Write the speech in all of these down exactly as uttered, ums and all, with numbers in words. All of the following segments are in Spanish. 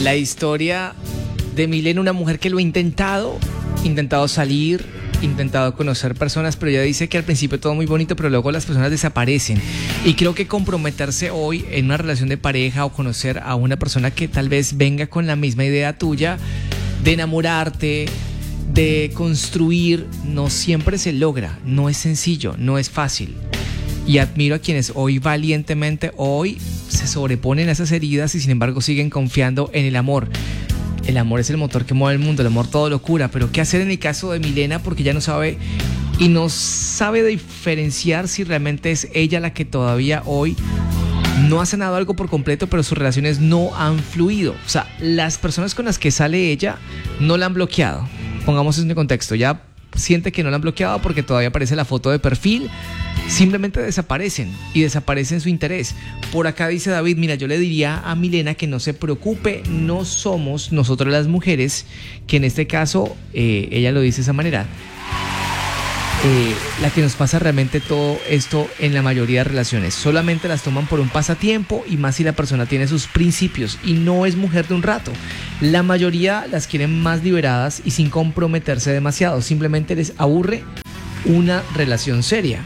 La historia de Milena, una mujer que lo ha intentado, intentado salir, intentado conocer personas, pero ella dice que al principio todo muy bonito, pero luego las personas desaparecen. Y creo que comprometerse hoy en una relación de pareja o conocer a una persona que tal vez venga con la misma idea tuya de enamorarte, de construir, no siempre se logra, no es sencillo, no es fácil. Y admiro a quienes hoy valientemente, hoy se sobreponen a esas heridas y sin embargo siguen confiando en el amor. El amor es el motor que mueve el mundo, el amor todo lo cura, pero ¿qué hacer en el caso de Milena? Porque ya no sabe y no sabe diferenciar si realmente es ella la que todavía hoy no ha sanado algo por completo, pero sus relaciones no han fluido. O sea, las personas con las que sale ella no la han bloqueado. Pongamos eso en contexto, ya siente que no la han bloqueado porque todavía aparece la foto de perfil, simplemente desaparecen y desaparecen su interés. Por acá dice David, mira, yo le diría a Milena que no se preocupe, no somos nosotros las mujeres, que en este caso, eh, ella lo dice de esa manera, eh, la que nos pasa realmente todo esto en la mayoría de relaciones. Solamente las toman por un pasatiempo y más si la persona tiene sus principios y no es mujer de un rato. La mayoría las quieren más liberadas y sin comprometerse demasiado. Simplemente les aburre una relación seria.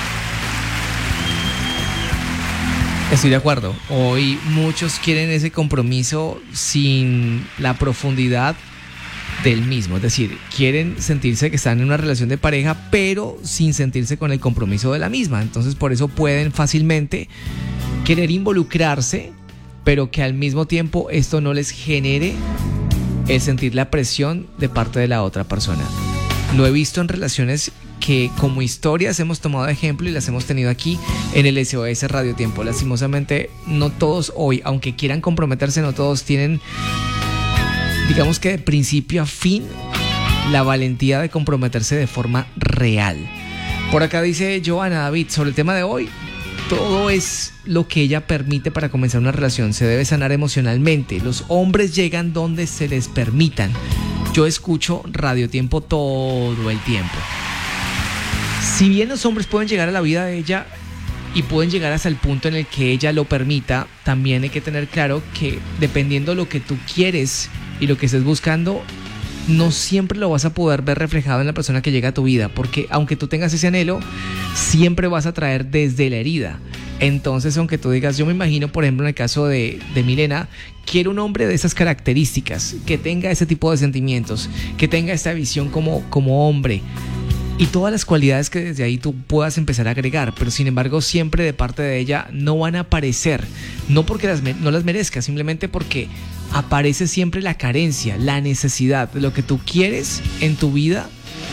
Estoy de acuerdo. Hoy muchos quieren ese compromiso sin la profundidad del mismo. Es decir, quieren sentirse que están en una relación de pareja, pero sin sentirse con el compromiso de la misma. Entonces, por eso pueden fácilmente querer involucrarse, pero que al mismo tiempo esto no les genere el sentir la presión de parte de la otra persona. Lo he visto en relaciones que como historias hemos tomado de ejemplo y las hemos tenido aquí en el S O S Radio Tiempo. Lastimosamente, no todos hoy, aunque quieran comprometerse, no todos tienen, digamos que de principio a fin, la valentía de comprometerse de forma real. Por acá dice Joana David, sobre el tema de hoy, todo es lo que ella permite para comenzar una relación. Se debe sanar emocionalmente. Los hombres llegan donde se les permitan. Yo escucho Radio Tiempo todo el tiempo. Si bien los hombres pueden llegar a la vida de ella y pueden llegar hasta el punto en el que ella lo permita, también hay que tener claro que dependiendo de lo que tú quieres y lo que estés buscando, no siempre lo vas a poder ver reflejado en la persona que llega a tu vida, porque aunque tú tengas ese anhelo, siempre vas a traer desde la herida. Entonces, aunque tú digas, yo me imagino, por ejemplo, en el caso de, de Milena, quiero un hombre de esas características, que tenga ese tipo de sentimientos, que tenga esta visión como, como hombre, y todas las cualidades que desde ahí tú puedas empezar a agregar, pero sin embargo siempre de parte de ella no van a aparecer, no porque las, no las merezca, simplemente porque aparece siempre la carencia, la necesidad de lo que tú quieres en tu vida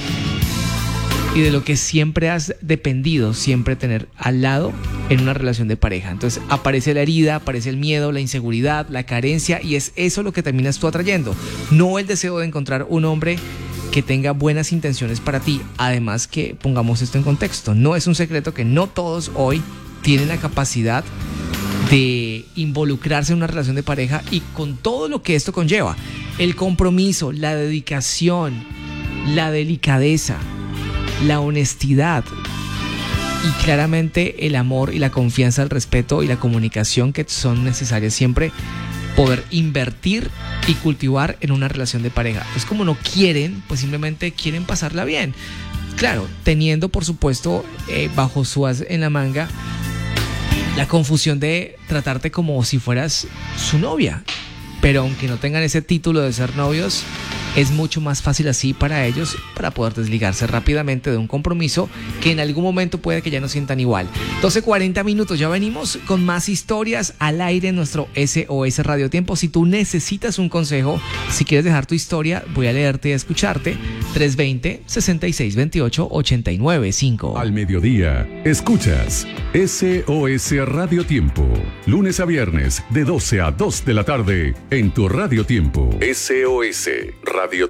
y de lo que siempre has dependido, siempre tener al lado en una relación de pareja. Entonces aparece la herida, aparece el miedo, la inseguridad, la carencia, y es eso lo que terminas tú atrayendo, no el deseo de encontrar un hombre que tenga buenas intenciones para ti. Además, que pongamos esto en contexto, no es un secreto que no todos hoy tienen la capacidad de involucrarse en una relación de pareja y con todo lo que esto conlleva, el compromiso, la dedicación, la delicadeza, la honestidad y claramente el amor y la confianza, el respeto y la comunicación que son necesarias siempre poder invertir y cultivar en una relación de pareja. Pues como no quieren, pues simplemente quieren pasarla bien. Claro, teniendo por supuesto eh, bajo su as en la manga la confusión de tratarte como si fueras su novia. Pero aunque no tengan ese título de ser novios, es mucho más fácil así para ellos, para poder desligarse rápidamente de un compromiso que en algún momento puede que ya no sientan igual. doce cuarenta minutos, ya venimos con más historias al aire en nuestro S O S Radio Tiempo. Si tú necesitas un consejo, si quieres dejar tu historia, voy a leerte y a escucharte. tres dos cero, seis seis dos ocho, ocho nueve cinco. Al mediodía, escuchas S O S Radio Tiempo. Lunes a viernes, de doce a dos de la tarde, en tu Radio Tiempo. S O S Radio